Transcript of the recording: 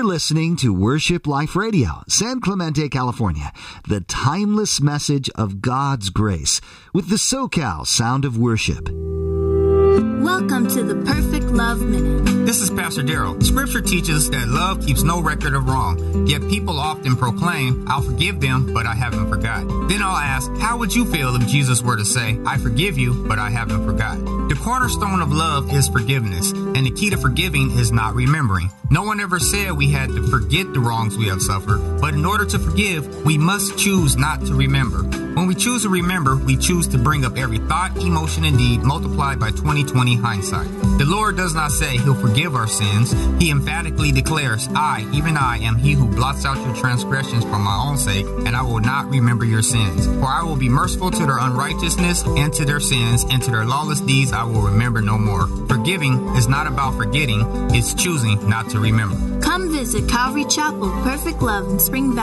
You're listening to Worship Life Radio, San Clemente, California, the timeless message of God's grace with the SoCal sound of worship. Welcome to the Perfect Love Minute. This is Pastor Darrell. Scripture teaches that love keeps no record of wrong, yet people often proclaim, I'll forgive them, but I haven't forgot. Then I'll ask, how would you feel if Jesus were to say, I forgive you, but I haven't forgot? The cornerstone of love is forgiveness, and the key to forgiving is not remembering. No one ever said we had to forget the wrongs we have suffered, but in order to forgive, we must choose not to remember. When we choose to remember, we choose to bring up every thought, emotion, and deed multiplied by 20/20 hindsight. The Lord does not say He'll forgive our sins. He emphatically declares, I, even I, am He who blots out your transgressions for my own sake, and I will not remember your sins. For I will be merciful to their unrighteousness and to their sins, and to their lawless deeds I will remember no more. Forgiving is not about forgetting, it's choosing not to remember. Come visit Calvary Chapel, Perfect Love in Spring Valley.